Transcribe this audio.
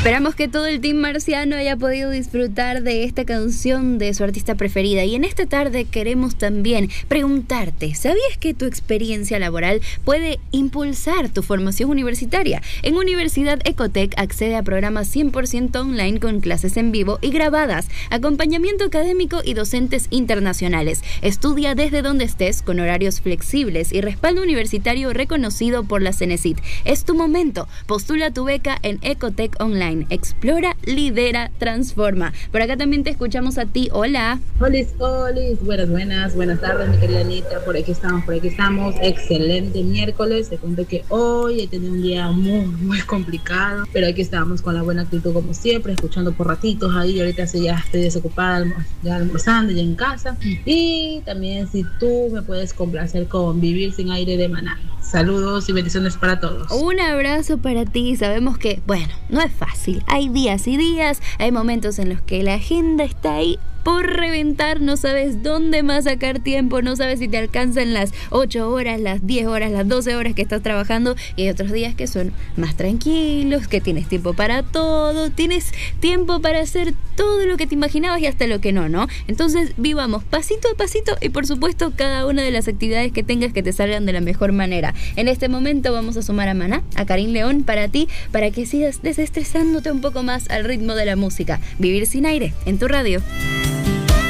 Esperamos que todo el team marciano haya podido disfrutar de esta canción de su artista preferida. Y en esta tarde queremos también preguntarte, ¿sabías que tu experiencia laboral puede impulsar tu formación universitaria? En Universidad Ecotec accede a programas 100% online con clases en vivo y grabadas, acompañamiento académico y docentes internacionales. Estudia desde donde estés con horarios flexibles y respaldo universitario reconocido por la Cenecit. Es tu momento. Postula tu beca en Ecotec Online. Explora, lidera, transforma. Por acá también te escuchamos a ti. Hola. Olis, buenas tardes, mi querida Anita. Por aquí estamos. Excelente miércoles. Te cuento que hoy he tenido un día muy complicado, pero aquí estamos con la buena actitud como siempre, escuchando por ratitos ahí. Ahorita ya estoy desocupada, ya almorzando, ya en casa. Y también si tú me puedes complacer con Vivir sin aire de Maná. Saludos y bendiciones para todos. Un abrazo para ti. Sabemos que, bueno, no es fácil. Hay días y días, hay momentos en los que la agenda está ahí por reventar, no sabes dónde más sacar tiempo, no sabes si te alcanzan las 8 horas, las 10 horas, las 12 horas que estás trabajando, y hay otros días que son más tranquilos, que tienes tiempo para todo, tienes tiempo para hacer todo lo que te imaginabas y hasta lo que no, ¿no? Entonces vivamos pasito a pasito y por supuesto cada una de las actividades que tengas que te salgan de la mejor manera. En este momento vamos a sumar a Maná, a Karim León para ti, para que sigas desestresándote un poco más al ritmo de la música. Vivir sin aire, en tu radio.